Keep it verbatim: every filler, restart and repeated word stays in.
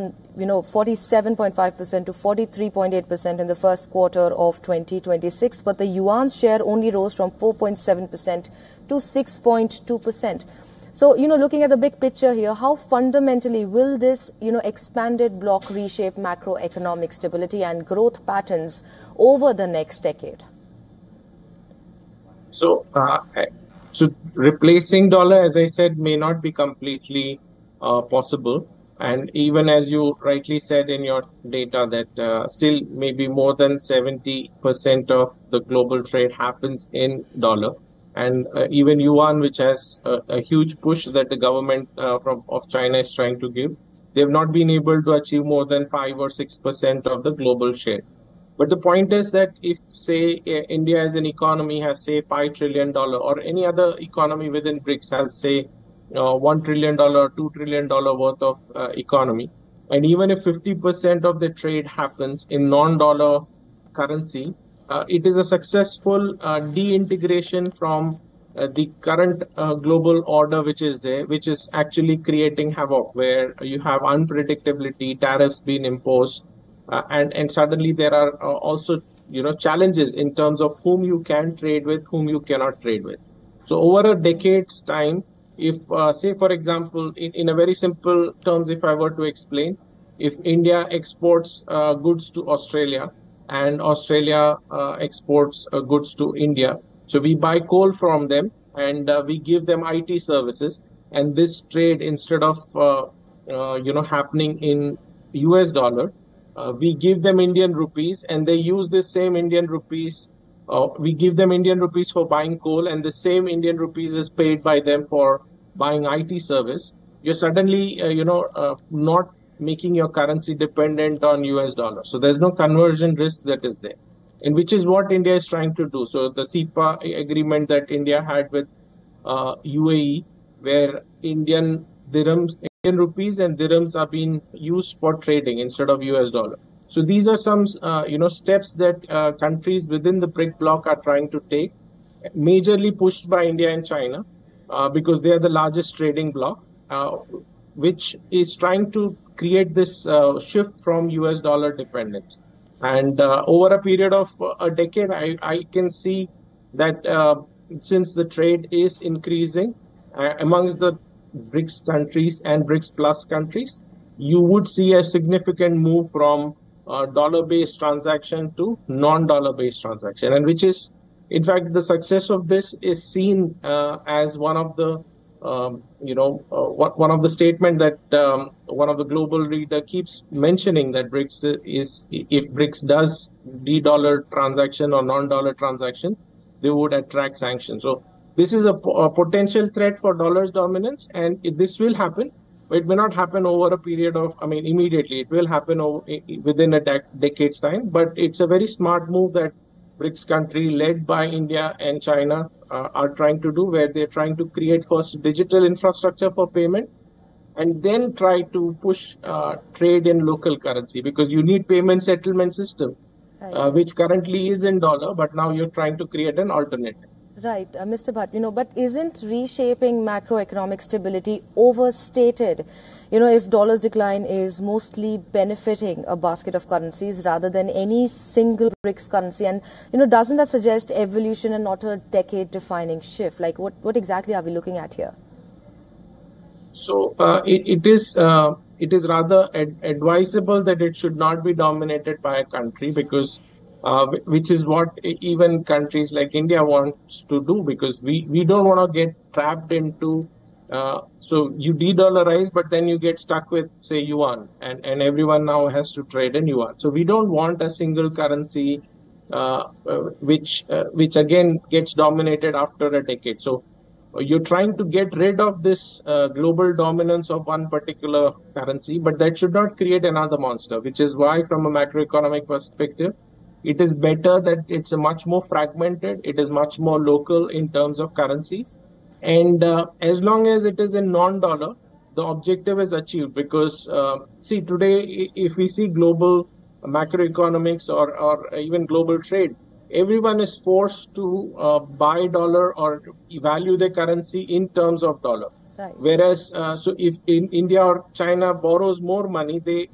from, you know, forty-seven point five percent to forty-three point eight percent in the first quarter of twenty twenty-six, but the yuan's share only rose from four point seven percent to six point two percent. So, you know, looking at the big picture here, how fundamentally will this, you know, expanded bloc reshape macroeconomic stability and growth patterns over the next decade? So, uh, so replacing dollar, as I said, may not be completely uh, possible. And even as you rightly said in your data that uh, still maybe more than seventy percent of the global trade happens in dollar. And uh, even yuan, which has a, a huge push that the government uh, from of China is trying to give, they have not been able to achieve more than five or six percent of the global share. But the point is that if, say, India as an economy has, say, five trillion dollars, or any other economy within BRICS has, say, uh, one trillion dollars, two trillion dollars worth of uh, economy, and even if fifty percent of the trade happens in non-dollar currency, uh, it is a successful uh, de-integration from uh, the current uh, global order which is there, which is actually creating havoc, where you have unpredictability, tariffs being imposed, Uh, and and suddenly there are uh, also, you know, challenges in terms of whom you can trade with, whom you cannot trade with. So over a decade's time, if uh, say for example, in, in a very simple terms, if I were to explain, if India exports uh, goods to Australia and Australia uh, exports uh, goods to India, so we buy coal from them and uh, we give them I T services, and this trade, instead of uh, uh, you know happening in U S dollar, Uh, we give them Indian rupees, and they use the same Indian rupees. Uh, we give them Indian rupees for buying coal, and the same Indian rupees is paid by them for buying I T service. You're suddenly, uh, you know, uh, not making your currency dependent on U S dollar. So there's no conversion risk that is there, and which is what India is trying to do. So the C E P A agreement that India had with uh, U A E, where Indian dirhams, Indian rupees and dirhams are being used for trading instead of U S dollar. So these are some, uh, you know, steps that uh, countries within the BRIC bloc are trying to take, majorly pushed by India and China, uh, because they are the largest trading bloc, uh, which is trying to create this uh, shift from U S dollar dependence. And uh, over a period of a decade, I, I can see that uh, since the trade is increasing uh, amongst the BRICS countries and BRICS plus countries, you would see a significant move from uh, dollar-based transaction to non-dollar-based transaction, and which is, in fact, the success of this is seen uh, as one of the, um, you know, uh, one of the statement that um, one of the global leader keeps mentioning, that BRICS is, if BRICS does de-dollar transaction or non-dollar transaction, they would attract sanctions. So this is a, a potential threat for dollar's dominance, and it, this will happen, but it may not happen over a period of, I mean, immediately. It will happen over, within a dec decade's time, but it's a very smart move that BRICS country led by India and China uh, are trying to do, where they're trying to create first digital infrastructure for payment, and then try to push uh, trade in local currency, because you need payment settlement system, uh, which currently is in dollar, but now you're trying to create an alternative. Right, uh, Mister Bhatt, you know, but isn't reshaping macroeconomic stability overstated? You know, if dollar's decline is mostly benefiting a basket of currencies rather than any single BRICS currency, and, you know, doesn't that suggest evolution and not a decade-defining shift? Like, what, what exactly are we looking at here? So uh, it, it is uh, it is rather ad advisable that it should not be dominated by a country, because Uh, which is what even countries like India wants to do, because we, we don't want to get trapped into, uh, so you de-dollarize, but then you get stuck with, say, yuan, and, and everyone now has to trade in yuan. So we don't want a single currency, uh, uh, which, uh, which again gets dominated after a decade. So uh, you're trying to get rid of this uh, global dominance of one particular currency, but that should not create another monster, which is why, from a macroeconomic perspective, it is better that it's a much more fragmented, it is much more local in terms of currencies. And uh, as long as it is in non-dollar, the objective is achieved. Because, uh, see, today, if we see global macroeconomics or, or even global trade, everyone is forced to uh, buy dollar or value their currency in terms of dollar. Right. Whereas, uh, so if in India or China borrows more money, they